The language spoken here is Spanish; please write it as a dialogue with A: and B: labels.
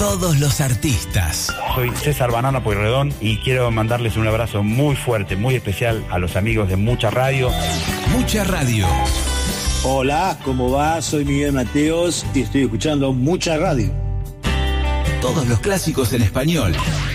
A: todos los artistas.
B: Soy César Banana Pueyrredón y quiero mandarles un abrazo muy fuerte, muy especial a los amigos de Mucha Radio.
A: Mucha Radio.
C: Hola, ¿cómo va? Soy Miguel Mateos y estoy escuchando Mucha Radio.
A: Todos los clásicos en español.